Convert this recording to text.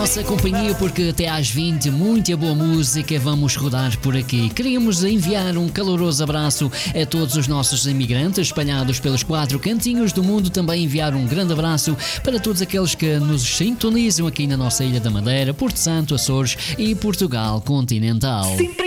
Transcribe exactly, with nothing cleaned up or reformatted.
nossa companhia, porque até às vinte, muita boa música vamos rodar por aqui. Queríamos enviar um caloroso abraço a todos os nossos imigrantes espalhados pelos quatro cantinhos do mundo. Também enviar um grande abraço para todos aqueles que nos sintonizam aqui na nossa Ilha da Madeira, Porto Santo, Açores e Portugal continental. Sempre